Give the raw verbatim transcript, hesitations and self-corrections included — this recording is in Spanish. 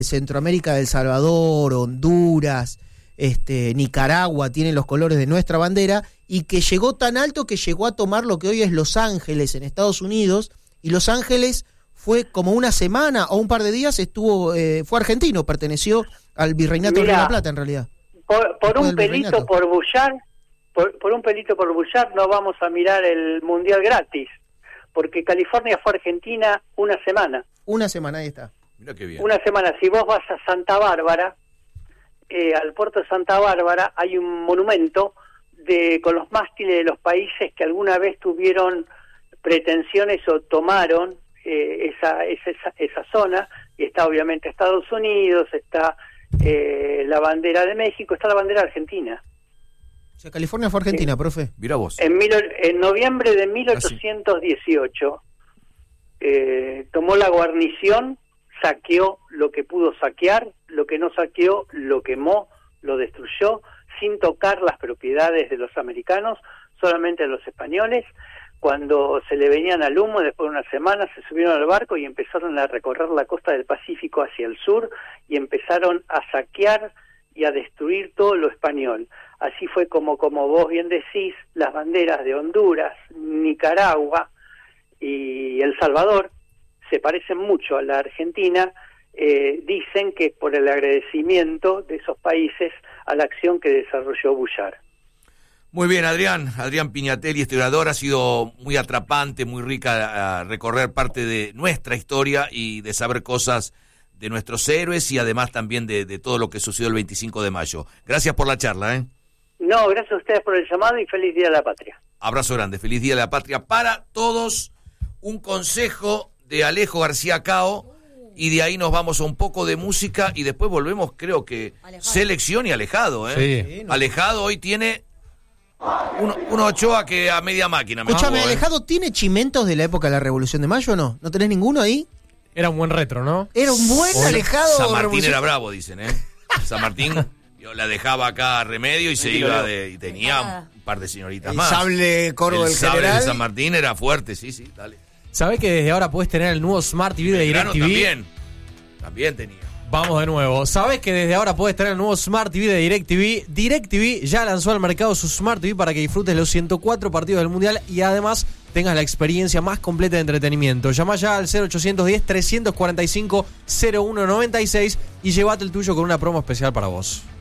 Centroamérica, El Salvador, Honduras, este, Nicaragua tienen los colores de nuestra bandera, y que llegó tan alto que llegó a tomar lo que hoy es Los Ángeles en Estados Unidos, y Los Ángeles fue como una semana o un par de días, estuvo eh, fue argentino, perteneció al Virreinato Mirá, de Río de la Plata en realidad. Por, por un pelito por bullar, por, por un pelito por bullar no vamos a mirar el Mundial gratis, porque California fue Argentina una semana. Una semana, ahí está. Mira qué bien. Una semana. Si vos vas a Santa Bárbara, eh, al puerto de Santa Bárbara, hay un monumento de con los mástiles de los países que alguna vez tuvieron pretensiones o tomaron eh, esa, esa esa zona, y está obviamente Estados Unidos, está eh, la bandera de México, está la bandera argentina. O sea, California fue Argentina, sí. Profe. Mira vos. En, mil, en noviembre de mil ochocientos dieciocho eh, tomó la guarnición, saqueó lo que pudo saquear, lo que no saqueó lo quemó, lo destruyó, sin tocar las propiedades de los americanos, solamente de los españoles. Cuando se le venían al humo, después de una semana, se subieron al barco y empezaron a recorrer la costa del Pacífico hacia el sur, y empezaron a saquear y a destruir todo lo español. Así fue como, como vos bien decís, las banderas de Honduras, Nicaragua y El Salvador se parecen mucho a la Argentina. Eh, dicen que por el agradecimiento de esos países a la acción que desarrolló Bullar. Muy bien, Adrián. Adrián Piñatelli, historiador, ha sido muy atrapante, muy rica a recorrer parte de nuestra historia y de saber cosas de nuestros héroes, y además también de, de todo lo que sucedió el veinticinco de mayo. Gracias por la charla, ¿eh? No, gracias a ustedes por el llamado y feliz Día de la Patria. Abrazo grande, feliz Día de la Patria para todos. Un consejo de Alejo García Cao, y de ahí nos vamos a un poco de música y después volvemos, creo que Alejado. Selección y Alejado, ¿eh? Sí. Alejado hoy tiene un, un Ochoa que a media máquina. Escúchame, ¿eh? Alejado, ¿tiene chimentos de la época de la Revolución de Mayo o no? ¿No tenés ninguno ahí? Era un buen retro, ¿no? Era un buen o Alejado. San Martín Revolución... era bravo, dicen, ¿eh? San Martín yo la dejaba acá a Remedio y se iba de, y tenía un par de señoritas el más. El sable Corvo del sable General. de San Martín era fuerte, sí, sí, dale. ¿Sabés que desde ahora podés tener el nuevo Smart T V de DirecTV? También, también tenía. Vamos de nuevo. ¿Sabés que desde ahora podés tener el nuevo Smart T V de DirecTV? DirecTV ya lanzó al mercado su Smart T V para que disfrutes los ciento cuatro partidos del Mundial y además tengas la experiencia más completa de entretenimiento. Llama ya al cero ochocientos diez, trescientos cuarenta y cinco, cero uno noventa y seis y llévate el tuyo con una promo especial para vos.